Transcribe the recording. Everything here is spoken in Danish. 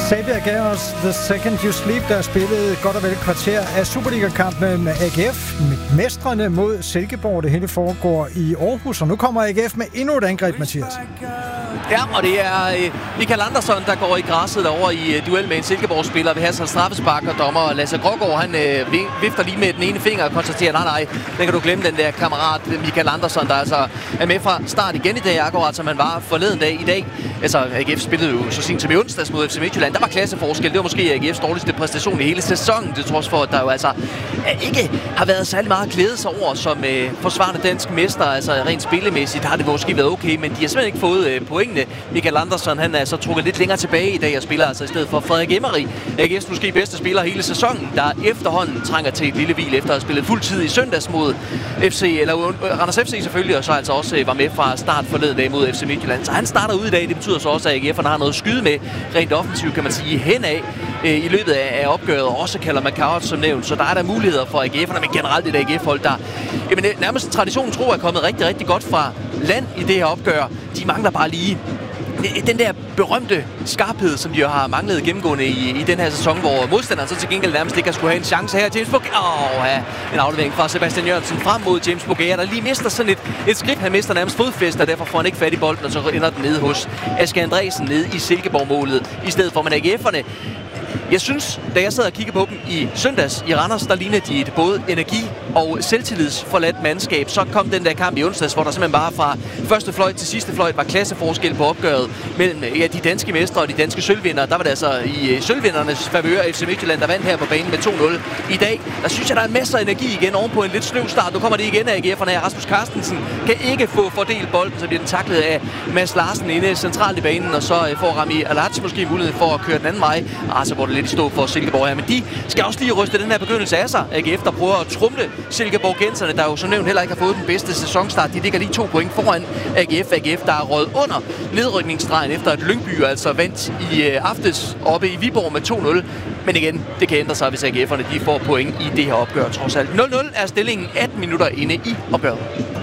Sabia gav os The Second You Sleep, der spillede godt og vel et kvarter af Superliga-kamp mellem AGF, mestrene mod Silkeborg. Det hele foregår i Aarhus, og nu kommer AGF med endnu et angreb, Mathias. Ja, og det er Michael Andersson, der går i græsset over i duel med en Silkeborg-spiller ved Hassan straffespark, og dommer Lasse Grågaard, han vifter lige med den ene finger og konstaterer, nej, den kan du glemme, den der kammerat Michael Andersson, der altså er med fra start igen i dag, akkurat som han var forleden dag i dag. Altså, AGF spillede jo så sent som i onsdags mod FC Midtjylland. Der var klasseforskel. Det var måske AGF's dårligste præstation i hele sæsonen, det trods for, at der jo altså ikke har været særlig meget at glæde sig over som forsvarende dansk mester. Altså, rent spillemæssigt har det måske været okay, men de har simpelthen ikke fået pointene. Michael Andersson, han er så trukket lidt længere tilbage i dag og spiller altså i stedet for Frederik Emery, AGF's måske bedste spiller hele sæsonen, der efterhånden trænger til et lille hvil efter at have spillet fuld tid i søndags mod Randers FC selvfølgelig, og så altså også var med fra start forleden dag mod FC Midtjylland. Så han starter ud i dag. Det betyder så også, at AGF'erne har noget at skyde med rent offensivt, kan man sige, henad i løbet af opgøret, og også kalder McCart som nævnt. Så der er der muligheder for AGF'erne, men generelt et AGF-hold, der nærmest traditionen tro er kommet rigtig, rigtig godt fra land i det her opgør. De mangler bare lige den der berømte skarphed, som de har manglet gennemgående i den her sæson, hvor modstanderen så til gengæld nærmest ikke har skulle have en chance her. James Bourguet, en aflevering fra Sebastian Jørgensen frem mod James Bourguet, der lige mister sådan et skridt. Han mister nærmest fodfæste, og derfor får han ikke fat i bolden, og så ender den nede hos Asger Andresen nede i Silkeborg-målet, i stedet for, man AGF'erne. Jeg synes, da jeg sad og kiggede på dem i søndags i Randers, der lignede de et både energi- og selvtillidsforladt mandskab. Så kom den der kamp i onsdags, hvor der simpelthen bare fra første fløjt til sidste fløjt var klasseforskel på opgøret mellem de danske mestre og de danske sølvvindere. Der var det altså i sølvvindernes favør FC Midtjylland, der vandt her på banen med 2-0. I dag, der synes jeg, der er masser af energi igen ovenpå en lidt sløv start. Nu kommer det igen af AGF'erne her. Rasmus Carstensen kan ikke få fordelt bolden, så bliver den taklet af Mads Larsen inde centralt i banen, og så får Rami Alats måske mulighed for at køre den anden vej. Så går det lidt stå for Silkeborg her, men de skal også lige ryste den her begyndelse af sig. AGF, der prøver at trumle Silkeborg-genserne, der jo som nævnt heller ikke har fået den bedste sæsonstart. De ligger lige 2 point foran AGF, der er røget under nedrykningsstregen efter at Lyngby altså vandt i aftes oppe i Viborg med 2-0. Men igen, det kan ændre sig, hvis AGF'erne de får point i det her opgør trods alt. 0-0 er stillingen 18 minutter inde i opgøret.